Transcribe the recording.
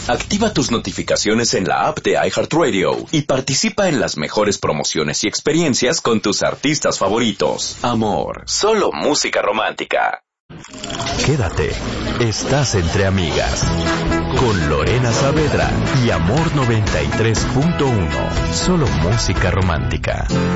Activa tus notificaciones en la app de iHeartRadio y participa en las mejores promociones y experiencias con tus artistas favoritos. Amor, solo música romántica. Quédate, estás entre amigas. Con Lorena Saavedra y Amor 93.1. Solo música romántica.